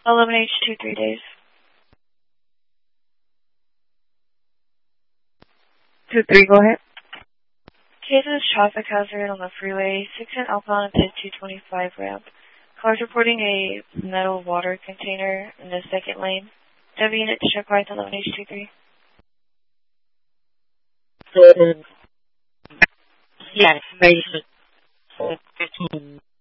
11H23 days. 23, go ahead. Cases traffic hazard on the freeway, 6 in outbound to 225 ramp. Cars reporting a metal water container in the second lane. W unit to check right 11H23. Yeah, information. 15.